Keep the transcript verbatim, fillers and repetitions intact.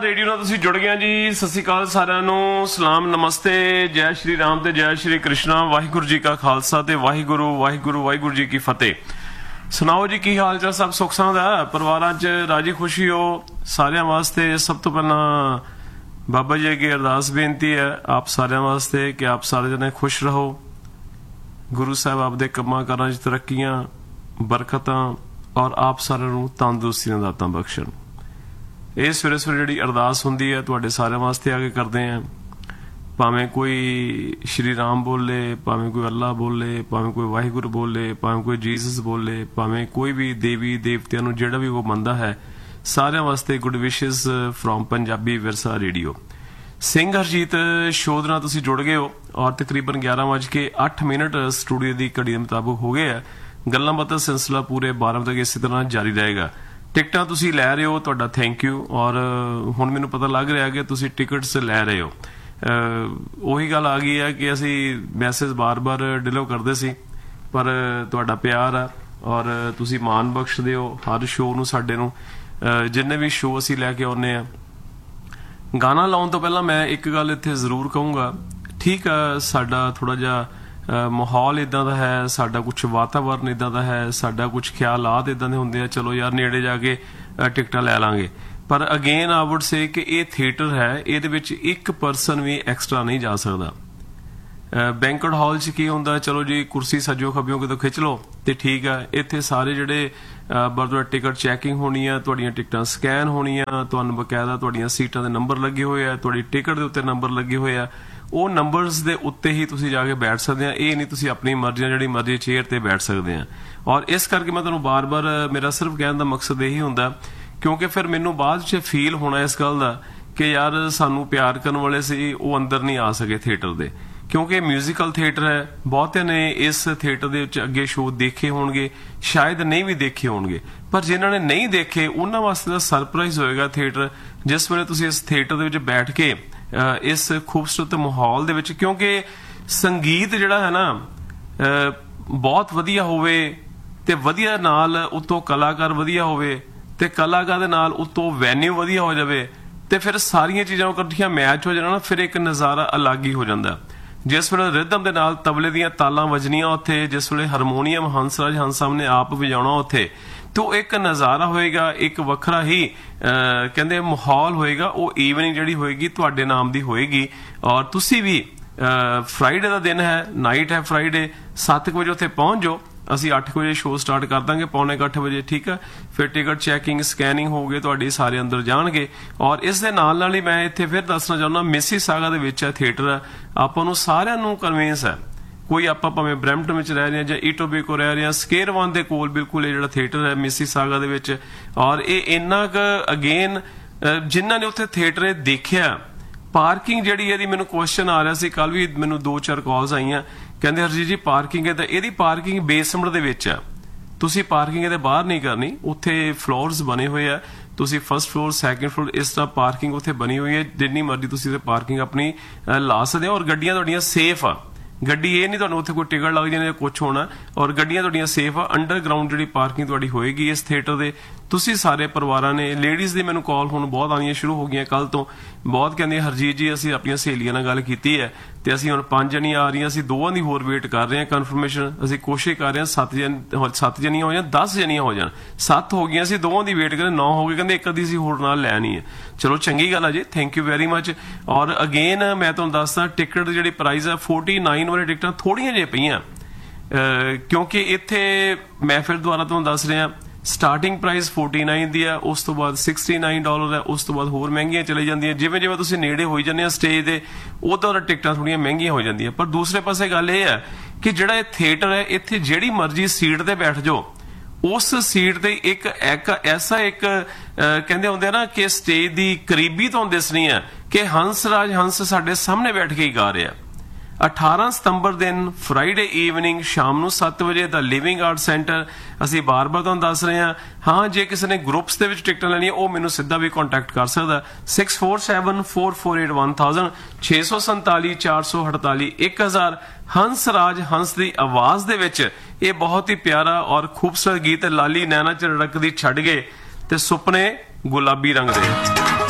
Radio ਨਾਲ ਤੁਸੀਂ ਜੁੜ ਗਏ ਜੀ। ਸਤਿ ਸ਼੍ਰੀ ਅਕਾਲ ਸਾਰਿਆਂ ਨੂੰ, ਸਲਾਮ ਨਮਸਤੇ, ਜੈ ਸ਼੍ਰੀ ਰਾਮ ਤੇ ਜੈ ਸ਼੍ਰੀ ਕ੍ਰਿਸ਼ਨਾ। ਵਾਹਿਗੁਰੂ ਜੀ ਕਾ ਖਾਲਸਾ ਤੇ ਵਾਹਿਗੁਰੂ ਵਾਹਿਗੁਰੂ ਵਾਹਿਗੁਰੂ ਜੀ ਕੀ ਫਤਿਹ। ਸੁਣਾਓ ਜੀ, ਕੀ ਹਾਲ ਚਾਲ? ਸਭ ਸੁੱਖ ਸਾਂਦ ਹੈ? ਪਰਿਵਾਰਾਂ 'ਚ ਰਾਜੀ ਖੁਸ਼ੀ ਹੋ? ਸਾਰਿਆਂ ਵਾਸਤੇ ਸਭ ਤੋਂ ਪਹਿਲਾਂ ਬਾਬਾ ਜੀ ਅੱਗੇ ਅਰਦਾਸ ਬੇਨਤੀ ਹੈ ਆਪ ਸਾਰਿਆਂ ਵਾਸਤੇ ਕਿ ਆਪ ਸਾਰੇ ਜਣੇ ਖੁਸ਼ ਰਹੋ। ਗੁਰੂ ਸਾਹਿਬ ਆਪਦੇ ਕੰਮਾਂ ਕਾਰਾਂ 'ਚ ਤਰੱਕੀਆਂ, ਬਰਕਤਾਂ ਔਰ ਆਪ ਸਾਰਿਆਂ ਨੂੰ ਤੰਦਰੁਸਤੀਆਂ ਦਾਤਾਂ ਬਖਸ਼ਣ। ਇਹ ਸਵੇਰੇ ਸਵੇਰੇ ਜਿਹੜੀ ਅਰਦਾਸ ਹੁੰਦੀ ਹੈ ਤੁਹਾਡੇ ਸਾਰਿਆਂ ਵਾਸਤੇ ਆ ਕੇ ਕਰਦੇ ਆ। ਭਾਵੇਂ ਕੋਈ ਸ਼੍ਰੀ ਰਾਮ ਬੋਲੇ, ਭਾਵੇਂ ਕੋਈ ਅੱਲਾ ਬੋਲੇ, ਭਾਵੇਂ ਕੋਈ ਵਾਹਿਗੁਰੂ ਬੋਲੇ, ਭਾਵੇਂ ਕੋਈ ਜੀਸਸ ਬੋਲੇ, ਭਾਵੇਂ ਕੋਈ ਵੀ ਦੇਵੀ ਦੇਵਤਿਆਂ ਨੂੰ ਜਿਹੜਾ ਵੀ ਉਹ ਮੰਨਦਾ ਹੈ, ਸਾਰਿਆਂ ਵਾਸਤੇ ਗੁੱਡ ਵਿਸ਼ੇਸ ਫਰੋਮ ਪੰਜਾਬੀ ਵਿਰਸਾ ਰੇਡੀਓ। ਸਿੰਘ ਹਰਜੀਤ ਸ਼ੋਅ ਨਾਲ ਤੁਸੀਂ ਜੁੜ ਗਏ ਹੋ ਔਰ ਤਕਰੀਬਨ ਗਿਆਰਾਂ ਵੱਜ ਕੇ ਅੱਠ ਮਿੰਟ ਸਟੂਡੀਓ ਦੀ ਘੜੀ ਦੇ ਮੁਤਾਬਕ ਹੋ ਗਏ ਆ। ਗੱਲਾਂ ਬਾਤਾਂ ਸਿਲਸਿਲਾ ਪੂਰੇ ਬਾਰਾਂ ਵਜੇ ਤੱਕ ਇਸੇ ਤਰ੍ਹਾਂ ਜਾਰੀ ਰਹੇਗਾ। ਟਿਕਟਾਂ ਤੁਸੀਂ ਲੈ ਰਹੇ ਹੋ, ਤੁਹਾਡਾ ਥੈਂਕ ਯੂ। ਔਰ ਹੁਣ ਮੈਨੂੰ ਪਤਾ ਲੱਗ ਰਿਹਾ ਕਿ ਤੁਸੀਂ ਟਿਕਟਸ ਲੈ ਰਹੇ ਹੋ। ਉਹੀ ਗੱਲ ਆ ਗਈ ਹੈ ਕਿ ਅਸੀਂ ਮੈਸੇਜ ਬਾਰ-ਬਾਰ ਡਿਲੀਵਰ ਕਰਦੇ ਸੀ, ਪਰ ਤੁਹਾਡਾ ਪਿਆਰ ਆ ਔਰ ਤੁਸੀਂ ਮਾਣ ਬਖਸ਼ਦੇ ਹੋ ਹਰ ਸ਼ੋਅ ਨੂੰ ਸਾਡੇ ਨੂੰ। ਜਿੰਨੇ ਵੀ ਸ਼ੋਅ ਅਸੀਂ ਲੈ ਕੇ ਆਉਂਦੇ ਆ, ਗਾਣਾ ਲਾਉਣ ਤੋਂ ਪਹਿਲਾਂ ਮੈਂ ਇੱਕ ਗੱਲ ਇੱਥੇ ਜ਼ਰੂਰ ਕਹੂੰਗਾ। ਠੀਕ ਆ, ਸਾਡਾ ਥੋੜਾ ਜਿਹਾ ਮਾਹੌਲ ਇਦਾਂ ਦਾ ਹੈ, ਸਾਡਾ ਕੁਛ ਵਾਤਾਵਰਨ ਇਦਾਂ ਦਾ ਹੈ, ਸਾਡਾ ਕੁਛ ਖਿਆਲਾਤ ਇਦਾਂ ਦੇ ਹੁੰਦੇ ਆ, ਚਲੋ ਯਾਰ ਨੇੜੇ ਜਾ ਕੇ ਟਿਕਟਾਂ ਲੈ ਲਾਂਗੇ। ਪਰ ਅਗੇਨ ਆਈ ਵੁੱਡ ਸੇ ਕਿ ਇਹ ਥੀਏਟਰ ਹੈ, ਇਹਦੇ ਵਿੱਚ ਇੱਕ ਪਰਸਨ ਵੀ ਐਕਸਟਰਾ ਨਹੀਂ ਜਾ ਸਕਦਾ। ਬੈਂਕਟ ਹਾਲ 'ਚ ਕੀ ਹੁੰਦਾ, ਚਲੋ ਜੀ ਕੁਰਸੀ ਸੱਜੋ ਖੱਬਿਓ ਕਿਤੋਂ ਖਿੱਚ ਲਓ ਤੇ ਠੀਕ ਆ। ਇੱਥੇ ਸਾਰੇ ਜਿਹੜੇ ਬਰਦਰ ਟਿਕਟ ਚੈਕਿੰਗ ਹੋਣੀ ਆ, ਤੁਹਾਡੀਆਂ ਟਿਕਟਾਂ ਸਕੈਨ ਹੋਣੀਆਂ, ਤੁਹਾਨੂੰ ਬਕਾਇਦਾ ਤੁਹਾਡੀਆਂ ਸੀਟਾਂ ਦੇ ਨੰਬਰ ਲੱਗੇ ਹੋਏ ਆ, ਤੁਹਾਡੀ ਟਿਕਟ ਦੇ ਉੱਤੇ ਨੰਬਰ ਲੱਗੇ ਹੋਏ ਆ। ਉਹ ਨੰਬਰਸ ਦੇ ਉੱਤੇ ਹੀ ਤੁਸੀਂ ਜਾ ਕੇ ਬੈਠ ਸਕਦੇ ਆ। ਇਹ ਨਹੀਂ ਤੁਸੀਂ ਆਪਣੀ ਮਰਜ਼ੀ ਨਾਲ ਜਿਹੜੀ ਮਰਜ਼ੀ ਚੇਅਰ ਤੇ ਬੈਠ ਸਕਦੇ ਆ। ਔਰ ਇਸ ਕਰਕੇ ਮੈਂ ਤੁਹਾਨੂੰ ਬਾਰ-ਬਾਰ, ਮੇਰਾ ਸਿਰਫ ਕਹਿਣ ਦਾ ਮਕਸਦ ਇਹੀ ਹੁੰਦਾ ਕਿਉਂਕਿ ਫਿਰ ਮੈਨੂੰ ਬਾਅਦ 'ਚ ਫੀਲ ਹੋਣਾ ਇਸ ਗੱਲ ਦਾ ਕਿ ਯਾਰ ਸਾਨੂੰ ਪਿਆਰ ਕਰਨ ਵਾਲੇ ਸੀ ਉਹ ਅੰਦਰ ਨਹੀਂ ਆ ਸਕੇ ਥੀਏਟਰ ਦੇ, ਕਿਉਂਕਿ ਮਿਊਜ਼ੀਕਲ ਥੀਏਟਰ ਹੈ। ਬਹੁਤਿਆਂ ਨੇ ਇਸ ਥੀਏਟਰ ਦੇ ਵਿੱਚ ਅੱਗੇ ਸ਼ੋਅ ਦੇਖੇ ਹੋਣਗੇ, ਸ਼ਾਇਦ ਨਹੀਂ ਵੀ ਦੇਖੇ ਹੋਣਗੇ, ਪਰ ਜਿਨ੍ਹਾਂ ਨੇ ਨਹੀਂ ਦੇਖੇ ਉਹਨਾਂ ਵਾਸਤੇ ਤਾਂ ਸਰਪ੍ਰਾਈਜ਼ ਹੋਏਗਾ ਥੀਏਟਰ ਜਿਸ ਵੇਲੇ ਤੁਸੀਂ ਇਸ ਥੀਏਟਰ ਦੇ ਵਿੱਚ ਬੈਠ ਕੇ ਇਸ ਖੂਬਸੂਰਤ ਮਾਹੌਲ ਦੇ ਵਿੱਚ, ਕਿਉਂਕਿ ਸੰਗੀਤ ਜਿਹੜਾ ਹੈ ਨਾ ਬਹੁਤ ਵਧੀਆ ਹੋਵੇ ਤੇ ਵਧੀਆ ਨਾਲ ਉੱਤੋਂ ਕਲਾਕਾਰ ਵਧੀਆ ਹੋਵੇ ਤੇ ਕਲਾਕਾਰ ਦੇ ਨਾਲ ਉੱਤੋਂ ਵੈਨਿਊ ਵਧੀਆ ਹੋ ਜਾਵੇ ਤੇ ਫਿਰ ਸਾਰੀਆਂ ਚੀਜ਼ਾਂ ਇਕੱਠੀਆਂ ਮੈਚ ਹੋ ਜਾਣ ਨਾ, ਫਿਰ ਇੱਕ ਨਜ਼ਾਰਾ ਅਲੱਗ ਹੀ ਹੋ ਜਾਂਦਾ। ਜਿਸ ਵੇਲੇ ਰਿਦਮ ਦੇ ਨਾਲ ਤਬਲੇ ਦੀਆਂ ਤਾਲਾਂ ਵੱਜਣੀਆਂ ਉੱਥੇ, ਜਿਸ ਵੇਲੇ ਹਾਰਮੋਨੀਅਮ ਹੰਸਰਾਜ ਹੰਸ ਸਾਹਿਬ ਨੇ ਆਪ ਵਜਾਉਣਾ ਉੱਥੇ, ਤੇ ਉਹ ਇੱਕ ਨਜ਼ਾਰਾ ਹੋਏਗਾ, ਇੱਕ ਵੱਖਰਾ ਹੀ ਕਹਿੰਦੇ ਮਾਹੌਲ ਹੋਏਗਾ। ਉਹ ਈਵਨਿੰਗ ਜਿਹੜੀ ਹੋਏਗੀ ਤੁਹਾਡੇ ਨਾਮ ਦੀ ਹੋਏਗੀ। ਔਰ ਤੁਸੀਂ ਵੀ ਫਰਾਈਡੇ ਦਾ ਦਿਨ ਹੈ, ਨਾਈਟ ਹੈ ਫਰਾਈਡੇ, ਸੱਤ ਕੁ ਵਜੇ ਉੱਥੇ ਪਹੁੰਚ ਜਾਓ। ਅਸੀਂ ਅੱਠ ਕੁ ਵਜੇ ਸ਼ੋਅ ਸਟਾਰਟ ਕਰ ਦਾਂਗੇ, ਪੌਣੇ ਕੁ ਅੱਠ ਵਜੇ, ਠੀਕ ਹੈ। ਫਿਰ ਟਿਕਟ ਚੈਕਿੰਗ ਸਕੈਨਿੰਗ ਹੋਊਗੀ, ਤੁਹਾਡੀ ਸਾਰੇ ਅੰਦਰ ਜਾਣਗੇ। ਔਰ ਇਸ ਦੇ ਨਾਲ ਨਾਲ ਹੀ ਮੈਂ ਇੱਥੇ ਫਿਰ ਦੱਸਣਾ ਚਾਹੁੰਦਾ, ਮਿਸੀਸਾਗਾ ਦੇ ਵਿੱਚ ਹੈ ਥੀਏਟਰ। ਆਪਾਂ ਨੂੰ ਸਾਰਿਆਂ ਨੂੰ ਕਨਵੀਨਸ ਹੈ, ਕੋਈ ਆਪਾਂ ਭਾਵੇਂ ਬਰੈਂਪਟਨ ਵਿੱਚ ਰਹਿ ਰਹੇ ਹਾਂ ਜਾਂ ਈਟੋਬੀਕੋ ਰਹਿ ਰਹੇ ਹਾਂ, ਸਕੇਅਰਵਨ ਦੇ ਕੋਲ ਬਿਲਕੁਲ ਇਹ ਜਿਹੜਾ ਥੀਏਟਰ ਹੈ ਮਿਸੀਸਾਗਾ ਦੇ ਵਿੱਚ। ਔਰ ਇਹ ਇੰਨਾ ਕੁ ਅਗੇਨ ਜਿਨ੍ਹਾਂ ਨੇ ਉੱਥੇ ਥੀਏਟਰ ਦੇਖਿਆ, ਪਾਰਕਿੰਗ ਜਿਹੜੀ ਇਹਦੀ ਮੈਨੂੰ ਕੁਐਸਚਨ ਆ ਰਿਹਾ ਸੀ, ਕੱਲ ਵੀ ਮੈਨੂੰ ਦੋ ਚਾਰ ਕਾਲਸ ਆਈਆਂ, ਕਹਿੰਦੇ ਹਰਜੀਤ ਜੀ ਪਾਰਕਿੰਗ ਹੈ ਤਾਂ ਇਹਦੀ ਪਾਰਕਿੰਗ ਬੇਸਮੈਂਟ ਦੇ ਵਿੱਚ ਆ, ਤੁਸੀਂ ਪਾਰਕਿੰਗ ਇਹਦੇ ਬਾਹਰ ਨਹੀਂ ਕਰਨੀ। ਉੱਥੇ ਫਲੋਰਸ ਬਣੇ ਹੋਏ ਆ, ਤੁਸੀਂ ਫਸਟ ਫਲੋਰ ਸੈਕਿੰਡ ਫਲੋਰ ਇਸ ਤਰ੍ਹਾਂ ਪਾਰਕਿੰਗ ਉੱਥੇ ਬਣੀ ਹੋਈ ਹੈ, ਜਿੰਨੀ ਮਰਜ਼ੀ ਤੁਸੀਂ ਤੇ ਪਾਰਕਿੰਗ ਆਪਣੀ ਲਾ ਸਕਦੇ ਹੋ। ਔਰ ਗੱਡੀਆਂ ਤੁਹਾਡੀਆਂ ਸੇਫ ਆ, ਗੱਡੀ ਇਹ ਨਹੀਂ ਤੁਹਾਨੂੰ ਉੱਥੇ ਕੋਈ ਟਿਕਟ ਲੱਗ ਜਾਣੀ ਜਾਂ ਕੁਛ ਹੋਣਾ। ਔਰ ਗੱਡੀਆਂ ਤੁਹਾਡੀਆਂ ਸੇਫ ਆ, ਅੰਡਰਗਰਾਊਂਡ ਜਿਹੜੀ ਪਾਰਕਿੰਗ ਤੁਹਾਡੀ ਹੋਏਗੀ ਇਸ ਥੀਏਟਰ ਦੇ। ਤੁਸੀਂ ਸਾਰੇ ਪਰਿਵਾਰਾਂ ਨੇ, ਲੇਡੀਜ਼ ਦੀ ਮੈਨੂੰ ਕਾਲ ਹੁਣ ਬਹੁਤ ਆਉਣੀਆਂ ਸ਼ੁਰੂ ਹੋ ਗਈਆਂ ਕੱਲ ਤੋਂ, ਬਹੁਤ ਕਹਿੰਦੇ ਹਰਜੀਤ ਜੀ ਅਸੀਂ ਆਪਣੀਆਂ ਸਹੇਲੀਆਂ ਨਾਲ ਗੱਲ ਕੀਤੀ ਹੈ ਤੇ ਅਸੀਂ ਹੁਣ ਪੰਜ ਜਣੀਆਂ ਆ ਰਹੀਆਂ, ਅਸੀਂ ਦੋਵਾਂ ਦੀ ਹੋਰ ਵੇਟ ਕਰ ਰਹੇ ਹਾਂ ਕਨਫਰਮੇਸ਼ਨ। ਅਸੀਂ ਕੋਸ਼ਿਸ਼ ਕਰ ਰਹੇ ਹਾਂ ਸੱਤ ਜਣ ਸੱਤ ਜਣੀਆਂ ਹੋ ਜਾਣ, ਦਸ ਜਣੀਆਂ ਹੋ ਜਾਣ। ਸੱਤ ਹੋ ਗਈਆਂ ਸੀ, ਦੋਵਾਂ ਦੀ ਵੇਟ ਕਰੇ, ਨੌ ਹੋ ਗਏ, ਕਹਿੰਦੇ ਇੱਕ ਅੱਧੀ ਅਸੀਂ ਹੋਰ ਨਾਲ ਲੈਣੀ ਹੈ। ਚਲੋ ਚੰਗੀ ਗੱਲ ਆ ਜੀ, ਥੈਂਕ ਯੂ ਵੈਰੀ ਮਚ। ਔਰ ਅਗੇਨ ਮੈਂ ਤੁਹਾਨੂੰ ਦੱਸਦਾ, ਟਿਕਟ ਜਿਹੜੀ ਪ੍ਰਾਈਸ ਹੈ ਫੋਰਟੀ ਨਾਈਨ ਵਾਲੀ ਟਿਕਟਾਂ ਥੋੜੀਆਂ ਜਿਹੀਆਂ ਪਈਆਂ, ਕਿਉਂਕਿ ਇੱਥੇ ਮੈਂ ਫਿਰ ਦੁਬਾਰਾ ਤੁਹਾਨੂੰ ਦੱਸ ਰਿਹਾ, ਸਟਾਰਟਿੰਗ ਪ੍ਰਾਈਸ ਫੋਰਟੀ ਨਾਈਨ ਦੀ ਹੈ, ਉਸ ਤੋਂ ਬਾਅਦ ਸਿਕਸਟੀ ਨਾਈਨ ਡਾਲਰ ਹੈ, ਉਸ ਤੋਂ ਬਾਅਦ ਹੋਰ ਮਹਿੰਗੀਆਂ ਚਲੇ ਜਾਂਦੀਆਂ। ਜਿਵੇਂ ਜਿਵੇਂ ਤੁਸੀਂ ਨੇੜੇ ਹੋਈ ਜਾਂਦੇ ਆ ਸਟੇਜ ਦੇ, ਉਦੋਂ ਦਾ ਟਿਕਟਾਂ ਥੋੜੀਆਂ ਮਹਿੰਗੀਆਂ ਹੋ ਜਾਂਦੀਆਂ। ਪਰ ਦੂਸਰੇ ਪਾਸੇ ਗੱਲ ਇਹ ਹੈ ਕਿ ਜਿਹੜਾ ਇਹ ਥੀਏਟਰ ਹੈ, ਇੱਥੇ ਜਿਹੜੀ ਮਰਜ਼ੀ ਸੀਟ ਤੇ ਬੈਠ ਜਾਓ, ਉਸ ਸੀਟ ਤੇ ਇੱਕ ਇੱਕ ਐਸਾ ਇੱਕ ਕਹਿੰਦੇ ਹੁੰਦੇ ਆ ਨਾ ਕਿ ਸਟੇਜ ਦੀ ਕਰੀਬੀ ਤੁਹਾਨੂੰ ਦਿਸਣੀ ਹੈ ਕਿ ਹੰਸਰਾਜ ਹੰਸ ਸਾਡੇ ਸਾਹਮਣੇ ਬੈਠ ਕੇ ਹੀ ਗਾ ਰਿਹਾ। ਅਠਾਰਾਂ ਸਤੰਬਰ ਦਿਨ ਫਰਾਈਡੇ ਈਵਨਿੰਗ ਸ਼ਾਮ ਨੂੰ ਸੱਤ ਵਜੇ ਦਾ ਲਿਵਿੰਗ ਆਰਟ ਸੈਂਟਰ। ਅਸੀਂ ਬਾਰ-ਬਾਰ ਤੁਹਾਨੂੰ ਦੱਸ ਰਹੇ ਹਾਂ, ਹਾਂ ਜੇ ਕਿਸੇ ਨੇ ਗਰੁੱਪਸ ਦੇ ਵਿੱਚ ਟਿਕਟਾਂ ਲੈਣੀਆਂ ਉਹ ਮੈਨੂੰ ਸਿੱਧਾ ਵੀ ਕੰਟੈਕਟ ਕਰ ਸਕਦਾ, six four seven four four eight one thousand, ਛੇ ਸੌ ਸੰਤਾਲੀ ਚਾਰ ਸੌ ਅਠਤਾਲੀ ਇੱਕ ਹਜ਼ਾਰ। ਹੰਸਰਾਜ ਹੰਸ ਦੀ ਆਵਾਜ਼ ਦੇ ਵਿੱਚ ਇਹ ਬਹੁਤ ਹੀ ਪਿਆਰਾ ਔਰ ਖੂਬਸੂਰਤ ਗੀਤ ਲਾਲੀ ਨੈਣਾ ਚ ਰੜਕਦੀ ਛੱਡ ਗਏ ਤੇ ਸੁਪਨੇ ਗੁਲਾਬੀ ਰੰਗ ਦੇ।